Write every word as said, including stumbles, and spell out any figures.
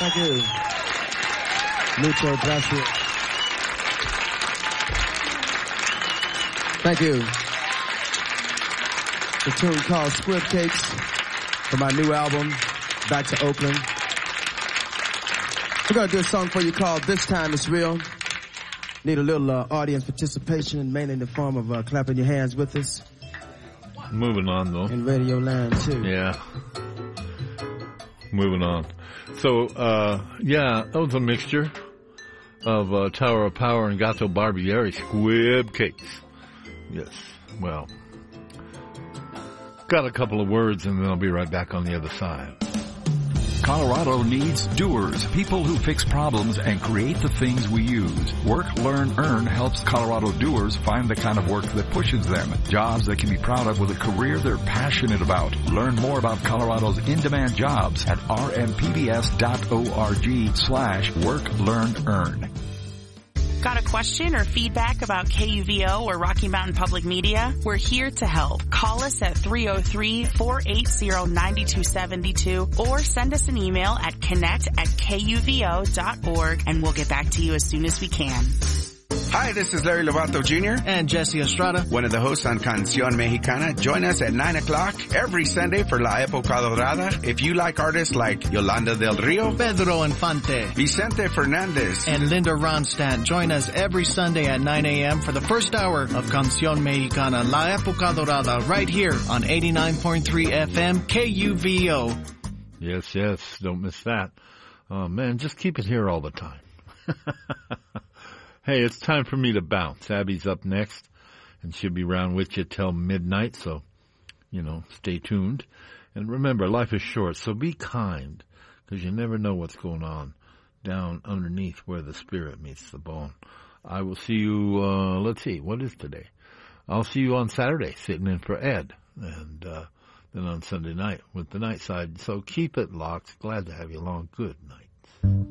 Thank you. Mucho gracias. Thank you. The tune called Squib Cakes from my new album, Back to Oakland. We're going to do a song for you called This Time It's Real. Need a little uh, audience participation, mainly in the form of uh, clapping your hands with us. Moving on, though. In Radio Land, too. Yeah. Moving on. So, uh, yeah, that was a mixture of uh, Tower of Power and Gato Barbieri Squib Cakes. Yes, well, got a couple of words and then I'll be right back on the other side. Colorado needs doers, people who fix problems and create the things we use. Work, Learn, Earn helps Colorado doers find the kind of work that pushes them. Jobs they can be proud of with a career they're passionate about. Learn more about Colorado's in-demand jobs at rmpbs.org slash work, learn, earn. Got a question or feedback about K U V O or Rocky Mountain Public Media? We're here to help. Call us at three oh three, four eight zero, nine two seven two or send us an email at connect at kuvo dot org and we'll get back to you as soon as we can. Hi, this is Larry Lovato Junior And Jesse Estrada, one of the hosts on Canción Mexicana. Join us at nine o'clock every Sunday for La Época Dorada. If you like artists like Yolanda del Rio, Pedro Infante, Vicente Fernandez, and Linda Ronstadt, join us every Sunday at nine a.m. for the first hour of Canción Mexicana, La Época Dorada, right here on eighty-nine point three F M K U V O. Yes, yes, don't miss that. Oh, man, just keep it here all the time. Hey, it's time for me to bounce. Abby's up next, and she'll be around with you till midnight, so, you know, stay tuned. And remember, life is short, so be kind, because you never know what's going on down underneath where the spirit meets the bone. I will see you, uh, let's see, what is today? I'll see you on Saturday, sitting in for Ed, and uh, then on Sunday night with the night side. So keep it locked. Glad to have you along. Good night.